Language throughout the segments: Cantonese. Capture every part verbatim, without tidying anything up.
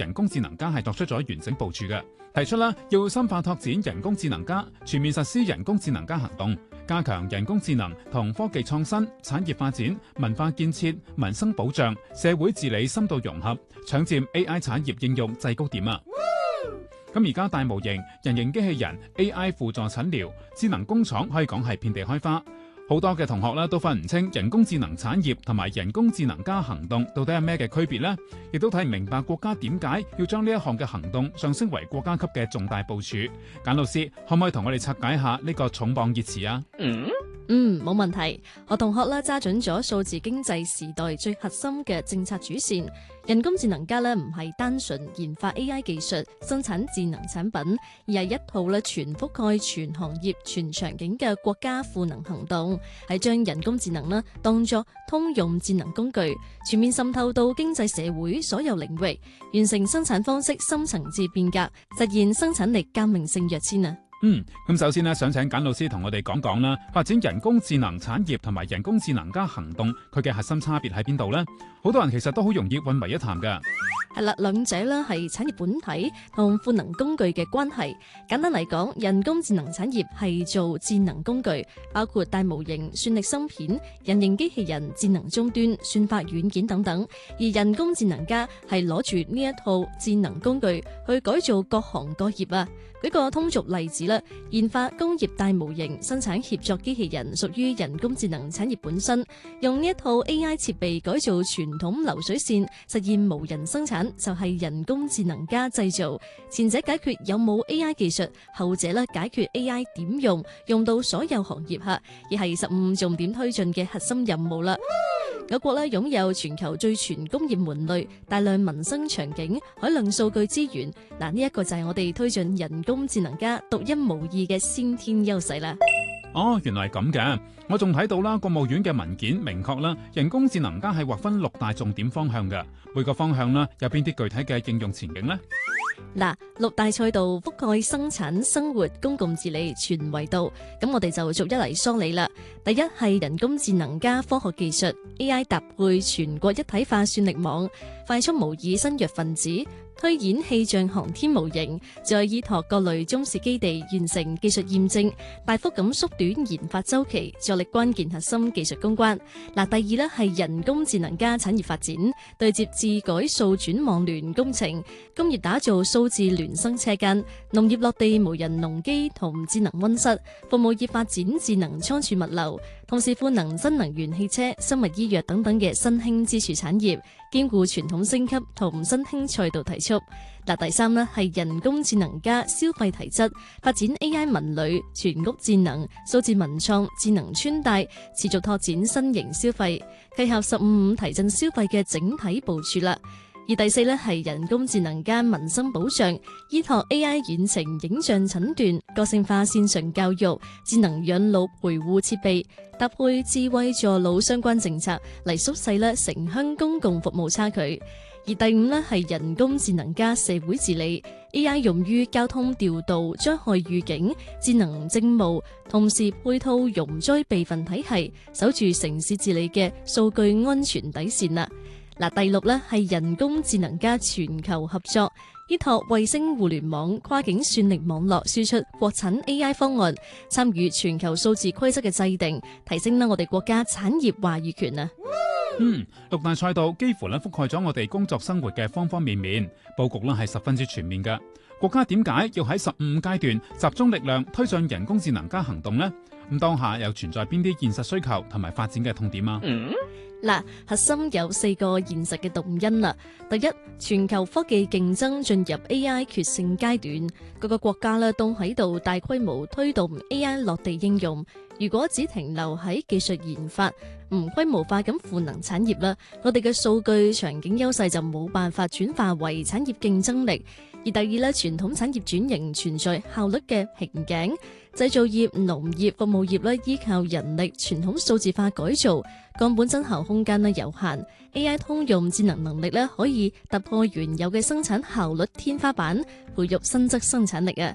人工智能家係作出咗完整部署嘅，提出啦要深化拓展人工智能家，全面實施人工智能家行動，加強人工智能同科技創新、產業發展、文化建設、民生保障、社會治理深度融合，搶佔 A I 產業應用制高點啊！咁而家大模型、人形機器人、A I 輔助診療、智能工廠可以講係遍地開花。好多嘅同學咧都分唔清人工智能產業同埋人工智能家行動到底係咩嘅區別呢？亦都睇唔明白國家點解要將呢一項嘅行動上升為國家級嘅重大部署。簡老師可唔可以同我哋拆解下呢個重磅熱詞啊？ 嗯嗯，冇問題。我同學咧揸準咗數字經濟時代最核心嘅政策主線。人工智能家咧唔係單純研發 A I 技術、生產智能產品，而係一套咧全覆蓋全行業、全場景嘅國家賦能行動，係將人工智能咧當作通用智能工具，全面滲透到經濟社會所有領域，完成生產方式深層次變革，實現生產力革命性躍遷啊！ 嗯，咁首先呢，想請簡老師同我哋講講啦，發展人工智能產業同埋人工智能家行動，佢嘅核心差別喺邊度呢？好多人其實都好容易混為一談噶。 係啦，兩者咧係產業本體同賦能工具嘅關係。簡單嚟講，人工智能產業係做智能工具，包括大模型、算力芯片、人形機器人、智能終端、算法軟件等等。而人工智能家係攞住呢一套智能工具去改造各行各業啊。舉個通俗例子啦，研發工業大模型、生產協作機器人屬於人工智能產業本身。用呢一套 A I 設備改造傳統流水線，實現無人生產，就係人工智能家製造。前者解決有冇 A I 技術，後者咧解決 A I 點用，用到所有行業下，亦係十五重點推進嘅核心任務啦。我國咧擁有全球最全工業門類、大量民生場景、海量數據資源，嗱呢一個就係我哋推進人工智能家獨一無二嘅先天優勢啦。 哦，原來係咁嘅，我仲睇到啦，國務院嘅文件明確啦，人工智能家係劃分六大重點方向嘅，每個方向啦有邊啲具體嘅應用前景呢？ 嗱，六大賽道覆蓋生產、生活、公共治理全維度，咁我哋就逐一嚟梳理啦。第一係人工智能加科學技術 A I 搭配全國一體化算力網，快速模擬新藥分子，推演氣象航天模型，再依託各類中試基地完成技術驗證，大幅咁縮短研發周期，助力關鍵核心技術攻關。嗱，第二呢係人工智能加產業發展，對接智改數轉網聯工程，工業打造數字孿生車間，農業落地無人農機同智能溫室，服務業發展智能倉儲物流，同時賦能新能源汽車、生物醫藥等等嘅新興支柱產業，兼顧傳統升級同新興賽道提速。嗱，第三呢係人工智能加消費提質，發展 A I 文旅、全屋智能、數字文創、智能穿戴，持續拓展新型消費，契合十五五提振消費嘅整體部署啦。而第四呢係人工智能加民生保障，依託 A I 遠程影像診斷、個性化線上教育、智能養老陪護設備，搭配智慧助老相關政策嚟縮細咧城鄉公共服務差距。而第五呢係人工智能加社會治理 ，A I 用於交通調度、災害預警、智能政務，同時配套容災備份體系，守住城市治理嘅數據安全底線啦。嗱，第六呢係人工智能加全球合作，依託衛星互聯網、跨境算力網絡輸出國產 A I 方案，參與全球數字規則嘅制定，提升啦我哋國家產業話語權啊！ 嗯，六大賽道幾乎咧覆蓋咗我哋工作生活嘅方方面面，佈局咧係十分之全面嘅。國家點解要喺十五階段集中力量推進人工智能加行動呢？咁當下又存在邊啲現實需求同埋發展嘅痛點啊？ 嗯嗱，核心有四個現實嘅動因啦。第一，全球科技競爭進入 A I 決勝階段，各個國家咧都喺度大規模推動 A I 落地應用。如果只停留喺技術研發，唔規模化咁賦能產業啦，我哋嘅數據場景優勢就冇辦法轉化為產業競爭力。而第二咧，傳統產業轉型存在效率嘅瓶頸，製造業、農業、服務業咧依靠人力傳統數字化改造，降本增效空間咧有限。A I 通用智能能力咧可以突破原有嘅生產效率天花板，培育新質生產力啊！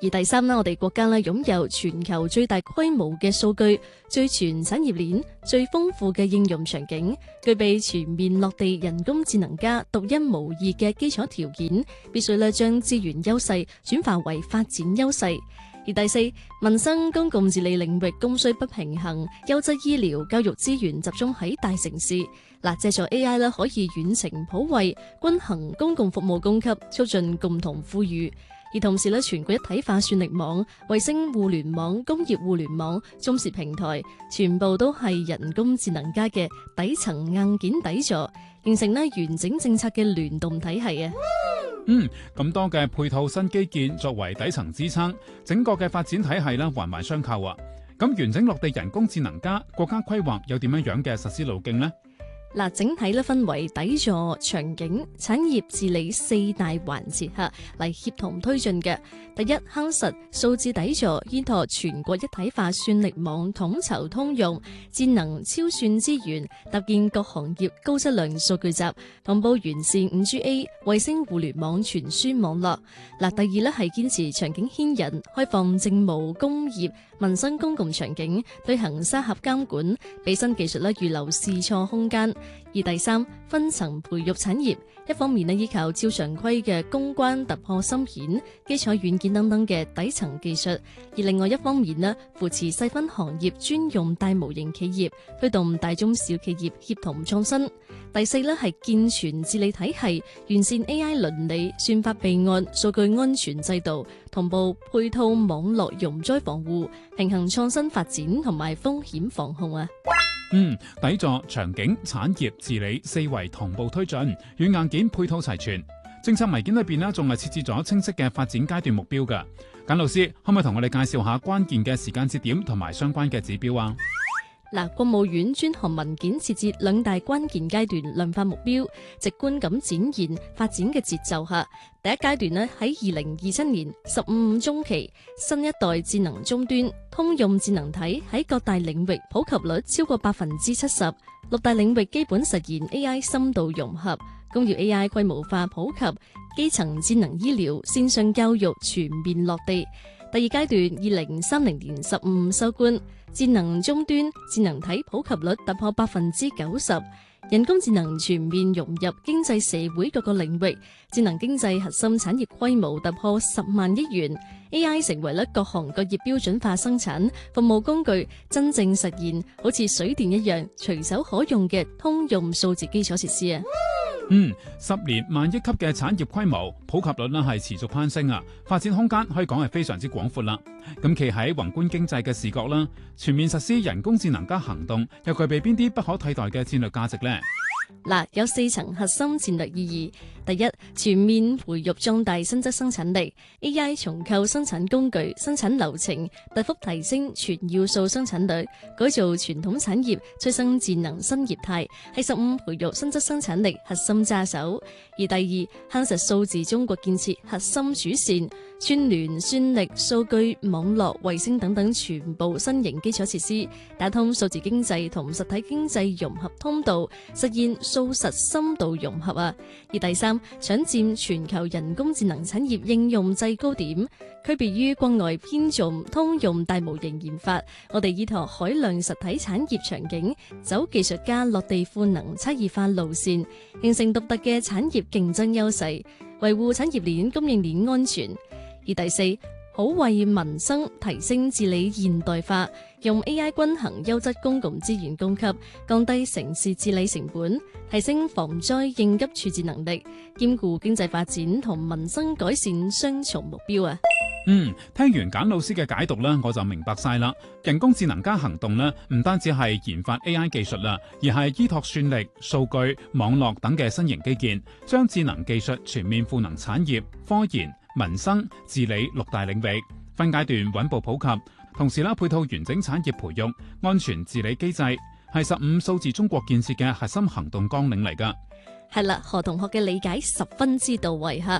而第三呢，我哋國家呢擁有全球最大規模嘅數據、最全產業鏈、最豐富嘅應用場景，具備全面落地人工智能加獨一無二嘅基礎條件，必須呢將資源優勢轉化為發展優勢。而第四，民生公共治理領域供需不平衡，優質醫療、教育資源集中喺大城市。嗱，借助 A I 呢可以遠程普惠、均衡公共服務供給，促進共同富裕。而同時咧，全國一體化算力網、衛星互聯網、工業互聯網、中視平台，全部都係人工智能加嘅底層硬件底座，形成咧完整政策嘅聯動體系啊！ 嗯，咁多嘅配套新基建作為底層支撐，整個嘅發展體系咧環環相扣啊！咁完整落地人工智能加，國家規劃有點樣樣嘅實施路徑呢？ 嗱，整體咧分為底座、場景、產業治理四大環節吓嚟協同推進嘅。第一，夯實數字底座，依託全國一體化算力網統籌通用，智能超算資源，搭建各行業高質量數據集，同步完善 五 G A 衛星互聯網傳輸網絡。嗱，第二咧係堅持場景牽引，開放政務、工業、民生公共場景，推行沙盒監管，俾新技術咧預留試錯空間。而第三，分層培育產業，一方面咧依靠照常規嘅攻關突破深顯、基礎軟件等等嘅底層技術，而另外一方面咧扶持細分行業專用大模型企業，推動大中小企業協同創新。第四咧係健全治理體系，完善 A I 倫理、算法備案、數據安全制度，同步配套網絡容災防護，平衡創新發展同埋風險防控啊！ 嗯，底座、場景、產業治理四維同步推進，軟硬件配套齊全。政策文件裏邊呢，仲係設置咗清晰嘅發展階段目標㗎。簡老師可唔可以同我哋介紹下關鍵嘅時間節點同埋相關嘅指標啊？ 嗱，國務院專項文件設置兩大關鍵階段量化目標，直觀咁展現發展嘅節奏下。第一階段呢，喺二零二七年十五中期，新一代智能終端通用智能體喺各大領域普及率超過百分之七十，六大領域基本實現 A I 深度融合，工業 A I 規模化普及，基層智能醫療、線上教育全面落地。第二階段二零三零年十五收官，智能終端智能體普及率突破百分之九十，人工智能全面融入經濟社會各個領域，智能經濟核心產業規模突破十萬億元 ，A I 成為咗各行各業標準化生產服務工具，真正實現好似水電一樣隨手可用嘅通用數字基礎設施啊！ 嗯，十年萬億級嘅產業規模，普及率呢係持續攀升啊，發展空間可以講係非常之廣闊啦。咁企喺宏觀經濟嘅視角啦，全面實施人工智能加行動，又具備邊啲不可替代嘅戰略價值呢？ 嗱，有四層核心戰略意義。第一，全面培育壯大新質生產力 ，A I 重構生產工具、生產流程，大幅提升全要素生產率，改造傳統產業，催生智能新業態，係十五培育新質生產力核心揸手。而第二，夯實數字中國建設核心主線，串聯算力、數據、網絡、衛星等等全部新型基礎設施，打通數字經濟同實體經濟融合通道，實現數實深度融合啊！而第三，搶佔全球人工智能產業應用制高點，區別於國外偏重通用大模型研發，我哋依託海量實體產業場景，走技術家落地賦能差異化路線，形成獨特嘅產業競爭優勢，維護產業鏈供應鏈安全。而第四，好為民生提升治理現代化，用 A I 均衡優質公共資源供給，降低城市治理成本，提升防災應急處置能力，兼顧經濟發展同民生改善雙重目標啊！ 嗯，聽完簡老師嘅解讀呢，我就明白晒啦。人工智能加行動呢，唔單止係研發 A I 技術啦，而係依託算力、數據、網絡等嘅新型基建，將智能技術全面賦能產業、科研、民生、治理六大領域，分階段穩步普及，同時啦配套完整產業培育、安全治理機制，係十五數字中國建設嘅核心行動綱領嚟㗎。 係啦，何同學嘅理解十分之到位吓。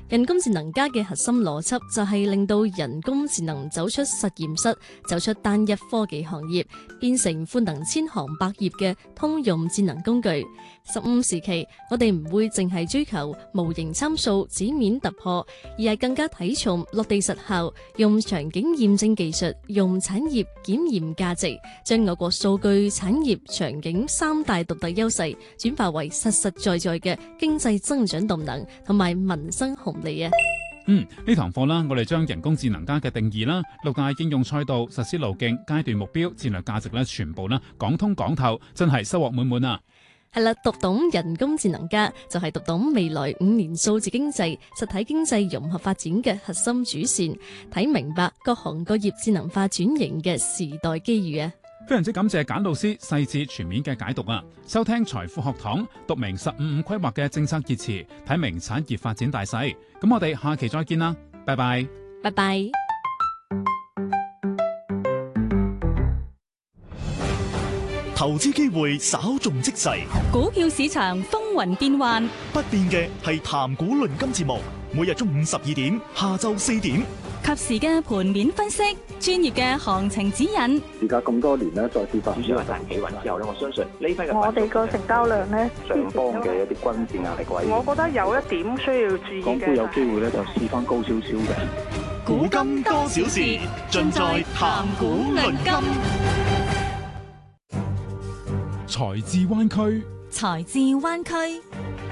人工智能家嘅核心邏輯就係令到人工智能走出實驗室，走出單一科技行業，變成賦能千行百業嘅通用智能工具。十五時期，我哋唔會淨係追求模型參數、紙面突破，而係更加睇重落地實效，用場景驗證技術，用產業檢驗價值，將我國數據、產業、場景三大獨特優勢轉化為實實在在嘅經濟增長動能同埋民生紅利啊！ 嗯，呢堂課啦，我哋將人工智能家嘅定義啦、六大應用賽道、實施路徑、階段目標、戰略價值咧，全部啦講通講透，真係收穫滿滿啊！ 係啦，讀懂人工智能家就係讀懂未來五年數字經濟、實體經濟融合發展嘅核心主線，睇明白各行各業智能化轉型嘅時代機遇啊！ 非常之感謝簡老師細緻全面嘅解讀啊！收聽財富學堂，讀明十五五規劃嘅政策熱詞，睇明產業發展大勢。咁我哋下期再見啦，拜拜， 拜拜。 投資機會稍縱即逝， 股票市場風雲變幻， 不變嘅係談股論金節目，每日中午十二點，下晝四點， 及時嘅盤面分析，專業嘅行情指引。 而家咁多年咧，再次發展主要係大企穩之後咧，我相信呢批嘅我哋個成交量咧， 上方嘅一啲均線壓力位， 我覺得有一點需要注意嘅。 港股有機會咧，就試翻高少少嘅。 股金多少事，盡在談股論金。 財智灣區， 財智灣區。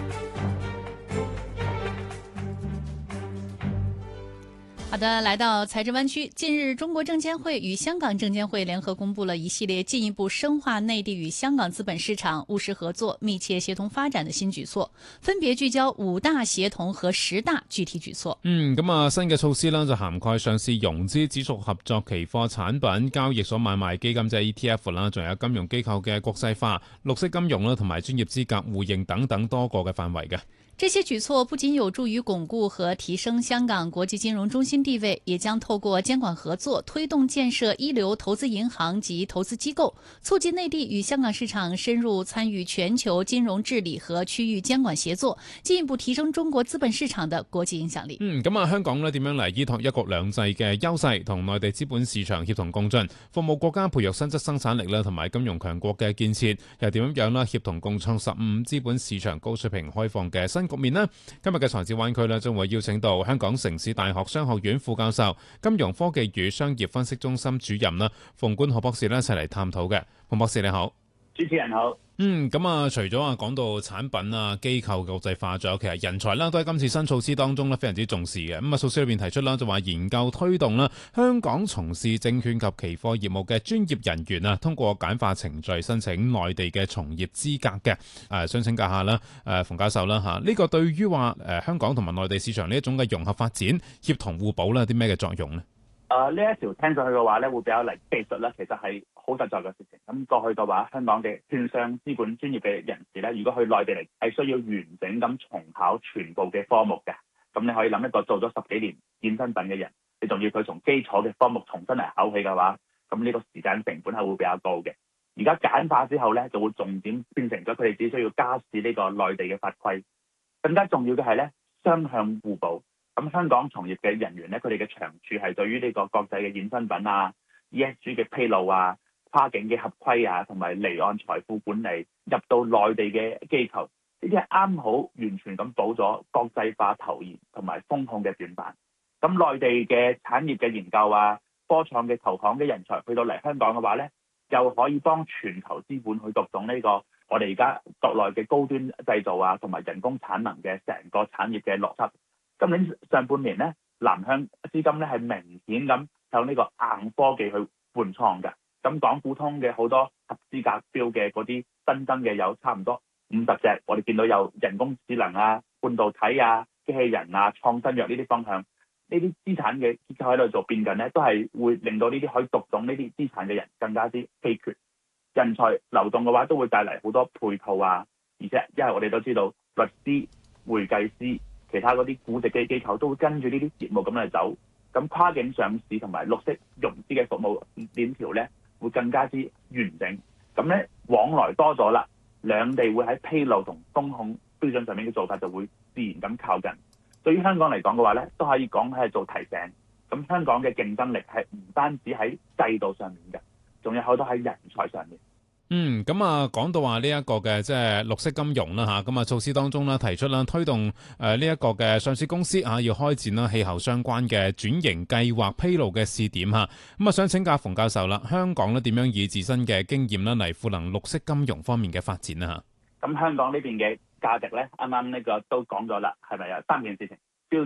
好的，來到財智灣區。近日，中國證監會與香港證監會聯合公布了一系列進一步深化內地與香港資本市場務實合作、密切協同發展的新舉措，分別聚焦五大協同和十大具體舉措。 嗯，咁啊，新嘅措施呢就涵蓋上市融資、指數合作、期貨產品、交易所買賣基金即係 E T F 啦，仲有金融機構嘅國際化、綠色金融啦，同埋專業資格互認等等多個嘅範圍嘅。 這些舉措不僅有助於鞏固和提升香港國際金融中心地位，也將透過監管合作推動建設一流投資銀行及投資機構，促進內地與香港市場深入參與全球金融治理和區域監管協作，進一步提升中國資本市場的國際影響力。 嗯，咁啊，香港呢點樣嚟依託一國兩制嘅優勢，同內地資本市場協同共進，服務國家培育新質生產力啦，同埋金融強國嘅建設，又點樣樣啦協同共創十五資本市場高水平開放嘅新局面呢？今日嘅財智灣區呢，將會邀請到香港城市大學商學院副教授、金融科技與商業分析中心主任啦，馮冠豪博士呢一齊嚟探討嘅。馮博士你好。 主持人好。 嗯，咁啊，除咗啊講到產品啊、機構國際化，仲有其實人才啦，都喺今次新措施當中咧非常之重視嘅。咁啊，措施裏邊提出啦，就話研究推動啦，香港從事證券及期貨業務嘅專業人員啊，通過簡化程序申請內地嘅從業資格嘅。誒、呃，想請教下啦，誒，馮教授啦嚇，呢、這個對於話誒香港同埋內地市場呢一種嘅融合發展、協同互補咧，有啲咩嘅作用呢？ 誒呢、呃、一條聽上去嘅話咧，會比較嚟技術咧，其實係好實在嘅事情。咁過去嘅話，香港嘅券商資本專業嘅人士咧，如果去內地嚟，係需要完整咁重考全部嘅科目嘅。咁你可以諗一個做咗十幾年衍生品嘅人，你仲要佢從基礎嘅科目重新嚟考起嘅話，咁呢個時間成本係會比較高嘅。而家簡化之後咧，就會重點變成咗佢哋只需要加試呢個內地嘅法規。更加重要嘅係咧，雙向互補。咁香港從業嘅人員咧，佢哋嘅長處係對於呢個國際嘅衍生品啊、E S G 嘅披露啊、跨境嘅合規啊，同埋離岸財富管理入到內地嘅機構，呢啲係啱好完全咁補咗國際化投研同埋風控嘅短板。咁內地嘅產業嘅研究啊、科創嘅投行嘅人才去到嚟香港嘅話咧，又可以幫全球資本去讀懂呢個我哋而家國內嘅高端製造啊，同埋人工產能嘅成個產業嘅邏輯。今年上半年咧，南向資金咧係明顯咁向呢個硬科技去換倉嘅。咁港股通嘅好多合資格標嘅嗰啲新增嘅有差唔多五十隻，我哋見到有人工智能啊、半導體啊、機器人啊、創新藥呢啲方向，呢啲資產嘅結構喺度做變緊咧，都係會令到呢啲可以讀懂呢啲資產嘅人更加之稀缺。人才流動嘅話，都會帶嚟好多配套啊，而且因為我哋都知道律師、會計師。其他嗰啲估值嘅機構都會跟住呢啲業務咁嚟走，咁跨境上市同埋綠色融資嘅服務鏈條咧會更加之完整，咁咧往來多咗啦，兩地會喺披露同風控標準上面嘅做法就會自然咁靠近， 對於香港嚟講嘅話咧，都可以講係做提醒。咁香港嘅競爭力係唔單止喺制度上面嘅，仲有好多喺人才上面。 嗯，咁啊，講到話呢一個嘅即係綠色金融啦吓，咁啊措施當中啦提出啦推動誒呢一個嘅上市公司啊要開展啦氣候相關嘅轉型計劃披露嘅試點吓，咁啊想請教馮教授啦，香港咧點樣以自身嘅經驗啦嚟賦能綠色金融方面嘅發展啊吓？ 咁香港呢邊嘅價值咧，啱啱呢個都講咗啦，係咪有三件事情？